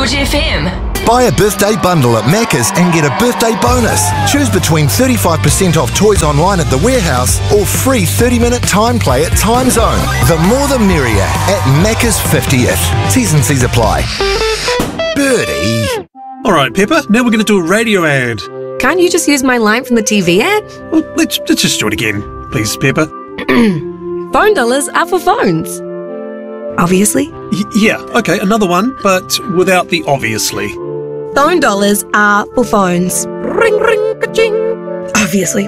George FM. Buy a birthday bundle at Macca's and get a birthday bonus. Choose between 35% off toys online at the warehouse or free 30-minute time play at Time Zone. The more the merrier at Macca's 50th. T's and C's apply. Birdie. All right, Pepper, now we're going to do a radio ad. Can't you just use my line from the TV ad? Well, let's just do it again, please, Pepper. Phone dollars are for phones. Obviously. Yeah, okay, another one, but without the obviously. Phone dollars are for phones. Ring, ring, ka-ching. Obviously.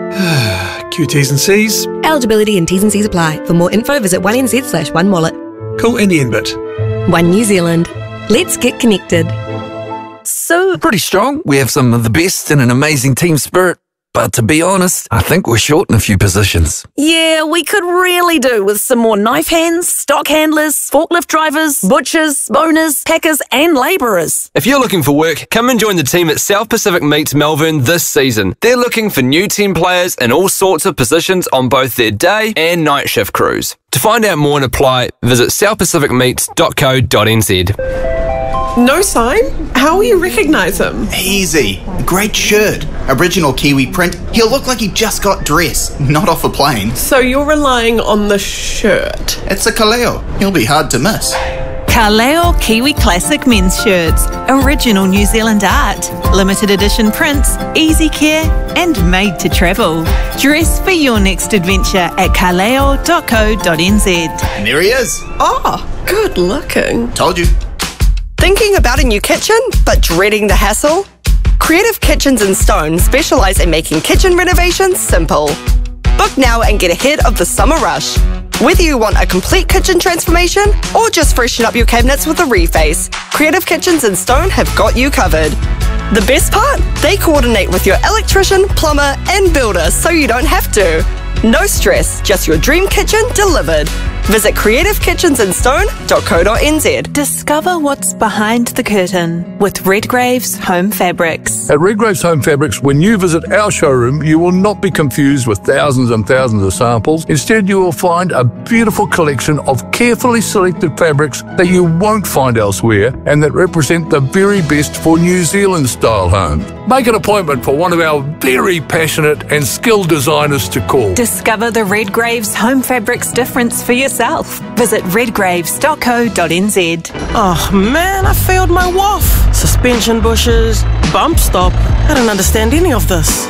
Q's and C's. Eligibility and T's and C's apply. For more info, visit 1NZ/1wallet. Cool, and the end bit. One New Zealand. Let's get connected. So, pretty strong. We have some of the best and an amazing team spirit. But to be honest, I think we're short in a few positions. Yeah, we could really do with some more knife hands, stock handlers, forklift drivers, butchers, owners, packers and labourers. If you're looking for work, come and join the team at South Pacific Meats Melbourne this season. They're looking for new team players in all sorts of positions on both their day and night shift crews. To find out more and apply, visit southpacificmeats.co.nz. No sign? How will you recognise him? Easy. Great shirt. Original Kiwi print. He'll look like he just got dressed, not off a plane. So you're relying on the shirt? It's a Kaleo. He'll be hard to miss. Kaleo Kiwi Classic men's shirts. Original New Zealand art. Limited edition prints, easy care and made to travel. Dress for your next adventure at kaleo.co.nz. And there he is. Oh, good looking. Told you. Thinking about a new kitchen, but dreading the hassle? Creative Kitchens in Stone specialise in making kitchen renovations simple. Book now and get ahead of the summer rush. Whether you want a complete kitchen transformation or just freshen up your cabinets with a reface, Creative Kitchens in Stone have got you covered. The best part? They coordinate with your electrician, plumber and builder so you don't have to. No stress, just your dream kitchen delivered. Visit creativekitchensinstone.co.nz. Discover what's behind the curtain with Redgrave's Home Fabrics. At Redgrave's Home Fabrics, when you visit our showroom, you will not be confused with thousands and thousands of samples. Instead, you will find a beautiful collection of carefully selected fabrics that you won't find elsewhere and that represent the very best for New Zealand-style home. Make an appointment for one of our very passionate and skilled designers to call. Discover the Redgrave's Home Fabrics difference for yourself. Visit redgraves.co.nz. Oh man, I failed my WAF. Suspension bushes, bump stop. I don't understand any of this.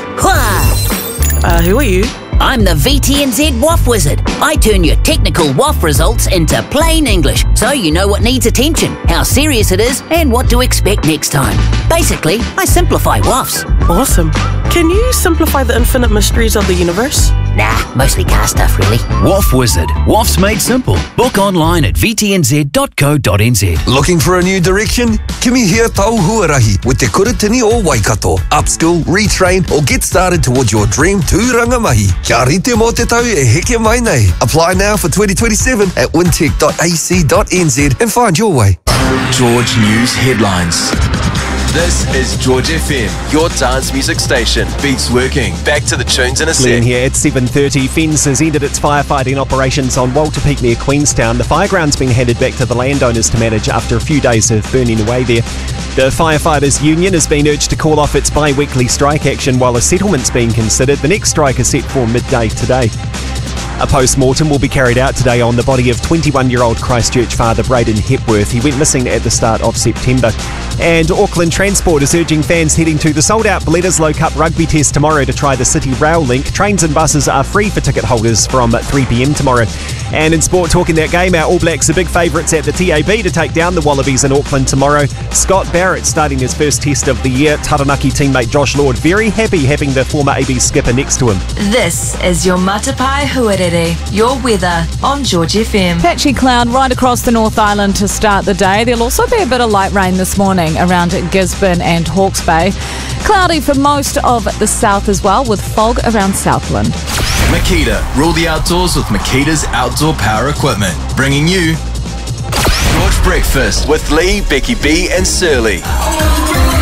Who are you? I'm the VTNZ WAF Wizard. I turn your technical WAF results into plain English so you know what needs attention, how serious it is, and what to expect next time. Basically, I simplify WAFs. Awesome. Can you simplify the infinite mysteries of the universe? Nah, mostly car stuff, really. WAF Wizard. WAFs made simple. Book online at vtnz.co.nz. Looking for a new direction? Kimi here tau huarahi with Te Kuratini o Waikato. Upskill, retrain, or get started towards your dream tūranga mahi. Kia rite mō te tau e heke mai nei. Apply now for 2027 at wintech.ac.nz and find your way. George News Headlines. This is George FM, your dance music station. Beats working. Back to the tunes in a Glenn sec. here at 7:30. FENZ has ended its firefighting operations on Walter Peak near Queenstown. The fireground's been handed back to the landowners to manage after a few days of burning away there. The Firefighters Union has been urged to call off its bi-weekly strike action while a settlement's being considered. The next strike is set for midday today. A post-mortem will be carried out today on the body of 21-year-old Christchurch father Braden Hepworth. He went missing at the start of September. And Auckland Transport is urging fans heading to the sold-out Bledisloe Cup rugby test tomorrow to try the City Rail link. Trains and buses are free for ticket holders from 3 p.m. tomorrow. And in sport, talking that game, our All Blacks are big favourites at the TAB to take down the Wallabies in Auckland tomorrow. Scott Barrett starting his first test of the year. Taranaki teammate Josh Lord very happy having the former AB skipper next to him. This is your Matapai Huarere, your weather on George FM. Patchy cloud right across the North Island to start the day. There'll also be a bit of light rain this morning around Gisborne and Hawke's Bay. Cloudy for most of the south as well, with fog around Southland. Makita. Rule the outdoors with Makita's outdoor power equipment. Bringing you George Breakfast with Lee, Becky B and Surly.